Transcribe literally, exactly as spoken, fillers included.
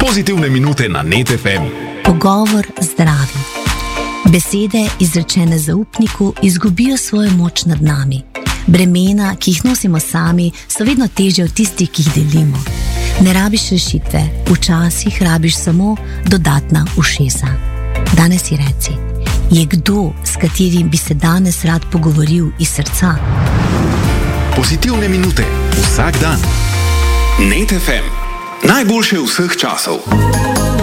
Pozitivne minute na Net F M. Pogovor zdravi. Besede, izrečene zaupniku, izgubijo svojo moč nad nami. Bremena, ki jih nosimo sami, so vedno težje od tistih, ki jih delimo. Ne rabiš rešitve, včasih rabiš samo dodatna ušesa. Danes si reci, je kdo, s katerim bi se danes rad pogovoril iz srca? Pozitivne minute vsak dan. Net F M. Najboljše vseh časov.